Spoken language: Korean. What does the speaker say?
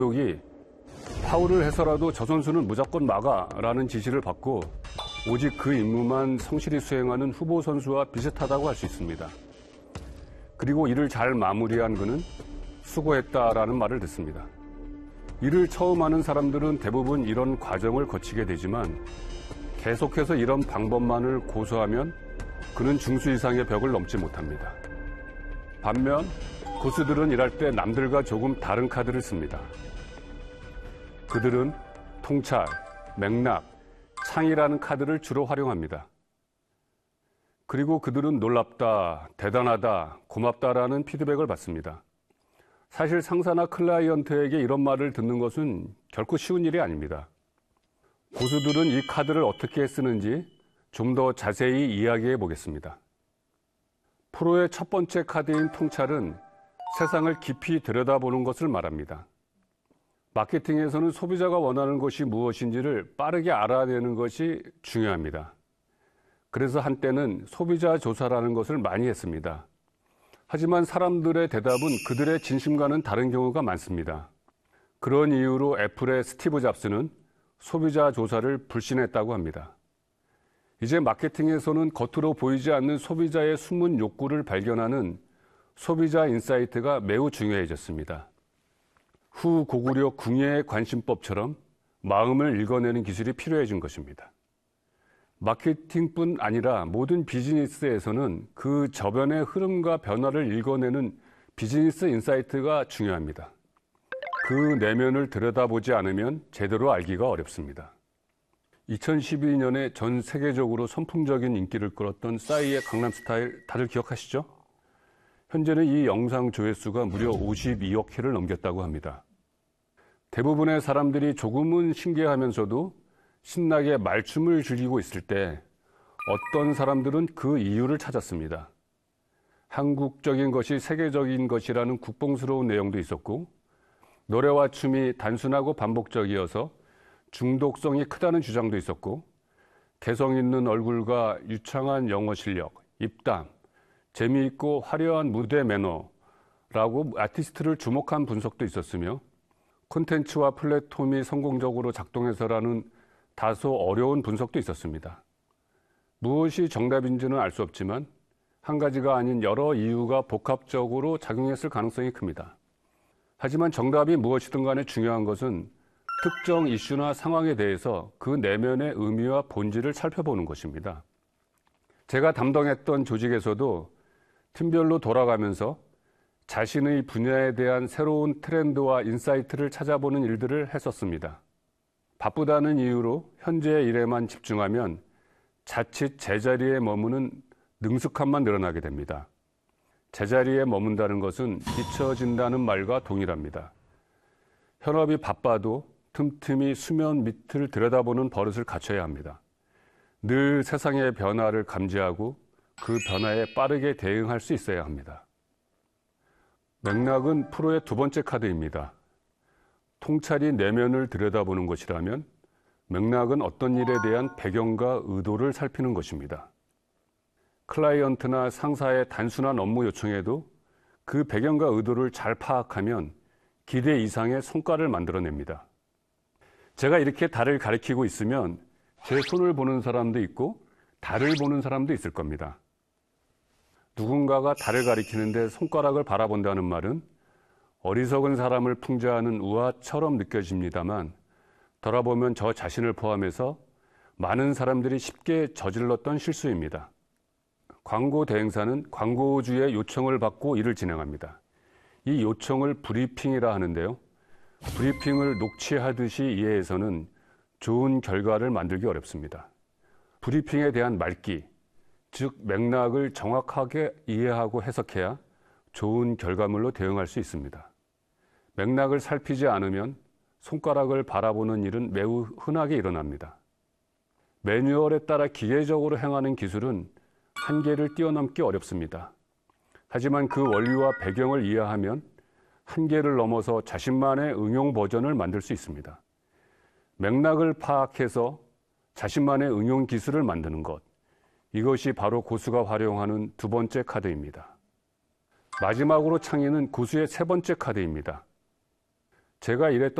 여기 파울을 해서라도 저 선수는 무조건 막아라는 지시를 받고 오직 그 임무만 성실히 수행하는 후보 선수와 비슷하다고 할 수 있습니다. 그리고 이를 잘 마무리한 그는 수고했다라는 말을 듣습니다. 이를 처음 하는 사람들은 대부분 이런 과정을 거치게 되지만 계속해서 이런 방법만을 고수하면 그는 중수 이상의 벽을 넘지 못합니다. 반면 고수들은 일할 때 남들과 조금 다른 카드를 씁니다. 그들은 통찰, 맥락, 창의라는 카드를 주로 활용합니다. 그리고 그들은 놀랍다, 대단하다, 고맙다라는 피드백을 받습니다. 사실 상사나 클라이언트에게 이런 말을 듣는 것은 결코 쉬운 일이 아닙니다. 고수들은 이 카드를 어떻게 쓰는지 좀 더 자세히 이야기해 보겠습니다. 프로의 첫 번째 카드인 통찰은 세상을 깊이 들여다보는 것을 말합니다. 마케팅에서는 소비자가 원하는 것이 무엇인지를 빠르게 알아내는 것이 중요합니다. 그래서 한때는 소비자 조사라는 것을 많이 했습니다. 하지만 사람들의 대답은 그들의 진심과는 다른 경우가 많습니다. 그런 이유로 애플의 스티브 잡스는 소비자 조사를 불신했다고 합니다. 이제 마케팅에서는 겉으로 보이지 않는 소비자의 숨은 욕구를 발견하는 소비자 인사이트가 매우 중요해졌습니다. 후 고구려 궁예의 관심법처럼 마음을 읽어내는 기술이 필요해진 것입니다. 마케팅뿐 아니라 모든 비즈니스에서는 그 저변의 흐름과 변화를 읽어내는 비즈니스 인사이트가 중요합니다. 그 내면을 들여다보지 않으면 제대로 알기가 어렵습니다. 2012년에 전 세계적으로 선풍적인 인기를 끌었던 싸이의 강남스타일 다들 기억하시죠? 현재는 이 영상 조회수가 무려 52억 회를 넘겼다고 합니다. 대부분의 사람들이 조금은 신기하면서도 신나게 말춤을 즐기고 있을 때 어떤 사람들은 그 이유를 찾았습니다. 한국적인 것이 세계적인 것이라는 국뽕스러운 내용도 있었고 노래와 춤이 단순하고 반복적이어서 중독성이 크다는 주장도 있었고 개성 있는 얼굴과 유창한 영어 실력, 입담, 재미있고 화려한 무대 매너라고 아티스트를 주목한 분석도 있었으며 콘텐츠와 플랫폼이 성공적으로 작동해서라는 다소 어려운 분석도 있었습니다. 무엇이 정답인지는 알 수 없지만 한 가지가 아닌 여러 이유가 복합적으로 작용했을 가능성이 큽니다. 하지만 정답이 무엇이든 간에 중요한 것은 특정 이슈나 상황에 대해서 그 내면의 의미와 본질을 살펴보는 것입니다. 제가 담당했던 조직에서도 팀별로 돌아가면서 자신의 분야에 대한 새로운 트렌드와 인사이트를 찾아보는 일들을 했었습니다. 바쁘다는 이유로 현재의 일에만 집중하면 자칫 제자리에 머무는 능숙함만 늘어나게 됩니다. 제자리에 머문다는 것은 잊혀진다는 말과 동일합니다. 현업이 바빠도 틈틈이 수면 밑을 들여다보는 버릇을 갖춰야 합니다. 늘 세상의 변화를 감지하고 그 변화에 빠르게 대응할 수 있어야 합니다. 맥락은 프로의 두 번째 카드입니다. 통찰이 내면을 들여다보는 것이라면 맥락은 어떤 일에 대한 배경과 의도를 살피는 것입니다. 클라이언트나 상사의 단순한 업무 요청에도 그 배경과 의도를 잘 파악하면 기대 이상의 성과를 만들어냅니다. 제가 이렇게 달을 가리키고 있으면 제 손을 보는 사람도 있고 달을 보는 사람도 있을 겁니다. 누군가가 달을 가리키는데 손가락을 바라본다는 말은 어리석은 사람을 풍자하는 우화처럼 느껴집니다만 돌아보면 저 자신을 포함해서 많은 사람들이 쉽게 저질렀던 실수입니다. 광고 대행사는 광고주의 요청을 받고 일을 진행합니다. 이 요청을 브리핑이라 하는데요. 브리핑을 녹취하듯이 이해해서는 좋은 결과를 만들기 어렵습니다. 브리핑에 대한 말기, 즉 맥락을 정확하게 이해하고 해석해야 좋은 결과물로 대응할 수 있습니다. 맥락을 살피지 않으면 손가락을 바라보는 일은 매우 흔하게 일어납니다. 매뉴얼에 따라 기계적으로 행하는 기술은 한계를 뛰어넘기 어렵습니다. 하지만 그 원리와 배경을 이해하면 한계를 넘어서 자신만의 응용 버전을 만들 수 있습니다. 맥락을 파악해서 자신만의 응용 기술을 만드는 것, 이것이 바로 고수가 활용하는 두 번째 카드입니다. 마지막으로 창의는 고수의 세 번째 카드입니다. 제가 일했던